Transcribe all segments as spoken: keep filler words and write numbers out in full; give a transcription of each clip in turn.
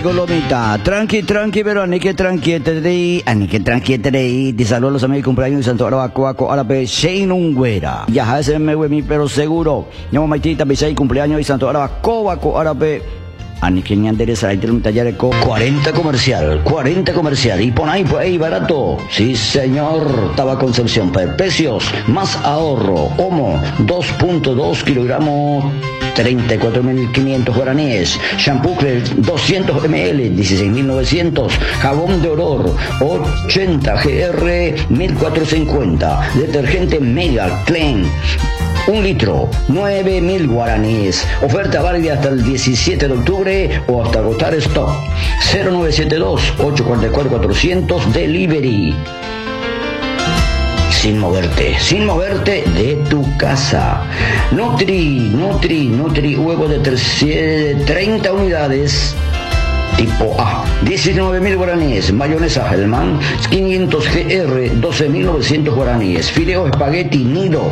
Colomita, tranqui, tranqui, pero ni que tranquiete, ani que tranquiete, te saludo a los amigos de cumpleaños de Santo Arabaco, Aco, Árabe, Shane Ungüera. Ya, ese me mi pero seguro. Llamo Maitita, Bisay, cumpleaños de Santo Arabaco, Aco, Árabe. Ani que ni anderes ahí un taller con cuarenta comercial, cuarenta comercial. Y pon ahí, pues ahí barato. Sí, señor. Taba Concepción, pues precios, más ahorro. Homo, dos punto dos kilogramos. treinta y cuatro mil quinientos guaraníes, shampoo doscientos mililitros, dieciséis mil novecientos, jabón de olor ochenta G R mil cuatrocientos cincuenta, detergente Mega Clean un litro, nueve mil guaraníes, oferta válida hasta el diecisiete de octubre o hasta agotar stock. Cero nueve siete dos, ocho cuatro cuatro, cuatrocientos delivery. Sin moverte, sin moverte de tu casa. Nutri, Nutri, Nutri, huevo de treinta unidades. Tipo A, diecinueve mil guaraníes, mayonesa Hellman, quinientos G R, doce mil novecientos guaraníes, fideos espagueti Nido,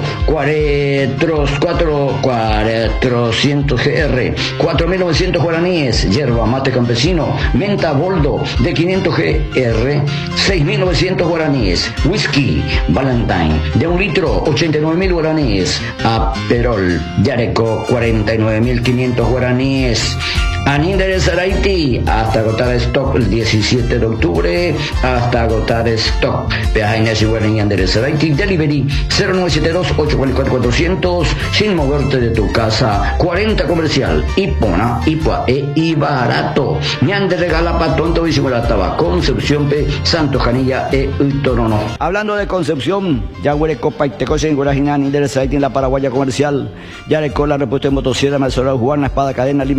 cuatrocientos G R, cuatro mil novecientos guaraníes, yerba mate campesino, menta boldo de quinientos G R, seis mil novecientos guaraníes, whisky Valentine de un litro, ochenta y nueve mil guaraníes, Aperol Yareco, cuarenta y nueve mil quinientos guaraníes. Aníndere Saraiti, hasta agotar stock el diecisiete de octubre, hasta agotar stock. Peajes y Guaraní Andere Saraiti, delivery cero nueve siete dos, ocho cuatro cuatro, cuatrocientos, sin moverte de tu casa, cuarenta comercial, Ipona, Ipua e y barato. Ñande regala pa tonto y taba Concepción P, Santo Janilla e Utorono. Hablando de Concepción, ya huele copa y te cosen Guarajinan Andere Saraiti en la paraguaya comercial, ya le cola repuesto en motosierra, Mazoral, Juan, la espada cadena.